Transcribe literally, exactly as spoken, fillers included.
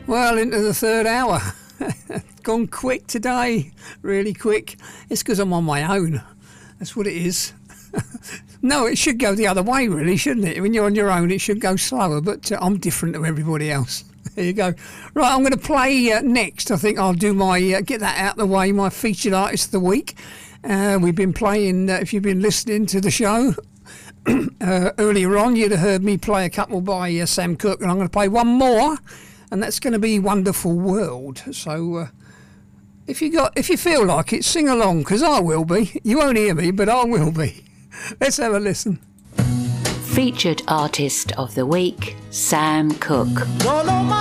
Well, into the third hour. Gone quick today, really quick. It's because I'm on my own. That's what it is. No, it should go the other way, really, shouldn't it? When you're on your own, it should go slower, but uh, I'm different to everybody else. There you go. Right, I'm going to play uh, next. I think I'll do my, uh, get that out of the way, my featured artist of the week. Uh, we've been playing, uh, if you've been listening to the show, uh, earlier on, you'd have heard me play a couple by uh, Sam Cooke, and I'm going to play one more. And that's going to be Wonderful World. So uh, if you got, if you feel like it, sing along, because I will be. You won't hear me, but I will be. Let's have a listen. Featured Artist of the Week, Sam Cooke.